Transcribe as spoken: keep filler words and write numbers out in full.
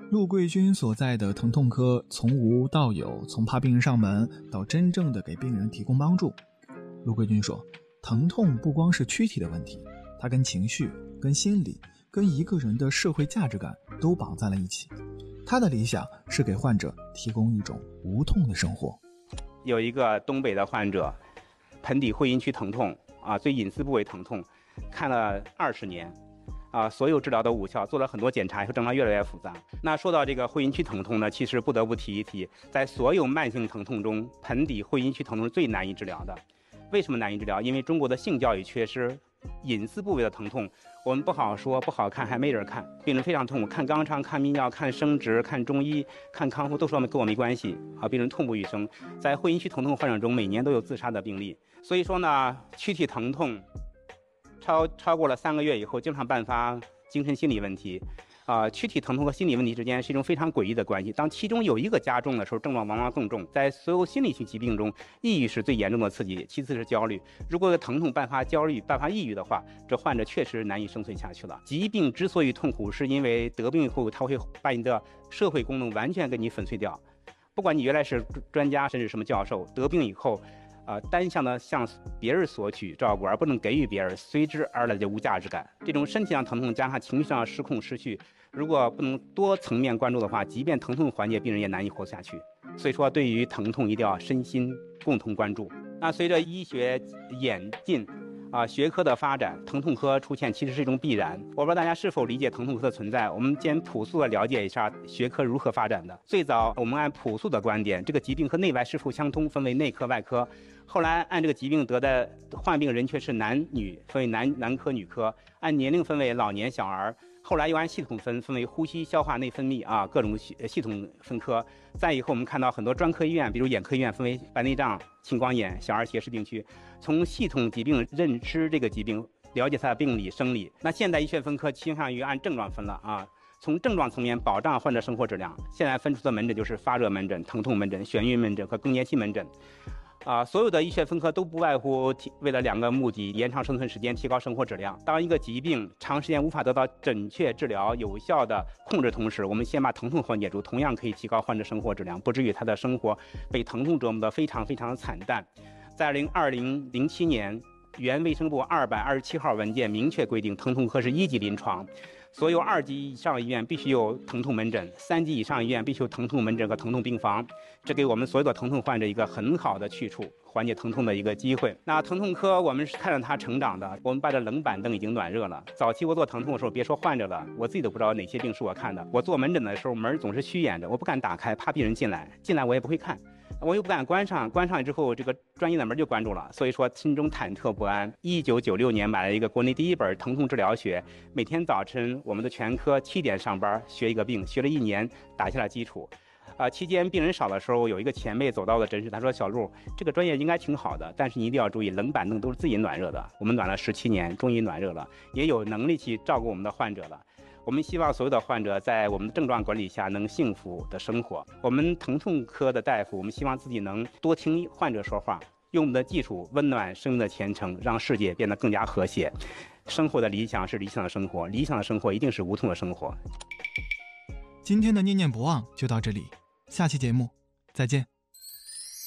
陆桂军所在的疼痛科从无到有，从怕病人上门到真正的给病人提供帮助。陆桂军说，疼痛不光是躯体的问题，它跟情绪、跟心理、跟一个人的社会价值感都绑在了一起。他的理想是给患者提供一种无痛的生活。 有一个东北的患者，盆底会阴区疼痛啊，最隐私部位疼痛，看了二十年。啊，所有治疗都无效，做了很多检查以后，症状越来越复杂。那说到这个会阴区疼痛呢，其实不得不提一提，在所有慢性疼痛中，盆底会阴区疼痛是最难以治疗的。为什么难以治疗？因为中国的性教育缺失，隐私部位的疼痛我们不好说，不好看，还没人看，病人非常痛苦，看肛肠、看泌尿、看生殖、看中医、看康复，都说跟我没关系啊，病人痛不欲生。在会阴区疼痛患者中，每年都有自杀的病例。所以说呢，躯体疼痛超超过了三个月以后，经常伴发精神心理问题，啊、呃，躯体疼痛和心理问题之间是一种非常诡异的关系。当其中有一个加重的时候，症状往往更重。在所有心理性疾病中，抑郁是最严重的刺激，其次是焦虑。如果疼痛伴发焦虑、伴发抑郁的话，这患者确实难以生存下去了。疾病之所以痛苦，是因为得病以后，它会把你的社会功能完全给你粉碎掉。不管你原来是专家，甚至什么教授，得病以后。呃，单向的向别人索取照顾，而不能给予别人，随之而来的无价值感。这种身体上疼痛加上情绪上失控失去，如果不能多层面关注的话，即便疼痛缓解，病人也难以活下去。所以说，对于疼痛一定要身心共同关注。那随着医学演进，啊，学科的发展，疼痛科出现其实是一种必然。我不知道大家是否理解疼痛科的存在。我们先朴素的了解一下学科如何发展的。最早我们按朴素的观点，这个疾病和内外是否相通，分为内科、外科。后来按这个疾病得的患病人群是男女，分为男男科、女科；按年龄分为老年、小儿。后来又按系统分，分为呼吸、消化、内分泌啊，各种系系统分科。再以后我们看到很多专科医院，比如眼科医院分为白内障、青光眼、小儿斜视病区。从系统疾病认知这个疾病，了解它的病理生理。那现代医学分科倾向于按症状分了啊，从症状层面保障患者生活质量。现在分出的门诊就是发热门诊、疼痛门诊、眩晕门诊和更年期门诊。啊，所有的医学分科都不外乎为了两个目的：延长生存时间，提高生活质量。当一个疾病长时间无法得到准确治疗、有效的控制同时，我们先把疼痛缓解住，同样可以提高患者生活质量，不至于他的生活被疼痛折磨得非常非常惨淡。在二零零七年，原卫生部二百二十七号文件明确规定，疼痛科是一级临床。所有二级以上医院必须有疼痛门诊，三级以上医院必须有疼痛门诊和疼痛病房，这给我们所有的疼痛患者一个很好的去处，缓解疼痛的一个机会。那疼痛科我们是看着它成长的，我们把这冷板凳已经暖热了。早期我做疼痛的时候，别说患者了，我自己都不知道哪些病是我看的。我做门诊的时候，门总是虚掩着，我不敢打开，怕病人进来，进来我也不会看。我又不敢关上，关上之后这个专业的门就关住了，所以说心中忐忑不安。一九九六年买了一个国内第一本疼痛治疗学，每天早晨我们的全科七点上班学一个病，学了一年打下了基础。啊、呃，期间病人少的时候，有一个前辈走到了诊室，他说：“小陆，这个专业应该挺好的，但是你一定要注意，冷板凳都是自己暖热的。我们暖了十七年，终于暖热了，也有能力去照顾我们的患者了。”我们希望所有的患者在我们的症状管理下能幸福的生活。我们疼痛科的大夫，我们希望自己能多听患者说话，用我们的技术温暖生命的前程，让世界变得更加和谐。生活的理想是理想的生活，理想的生活一定是无痛的生活。 今天的念念不忘就到这里，下期节目再见。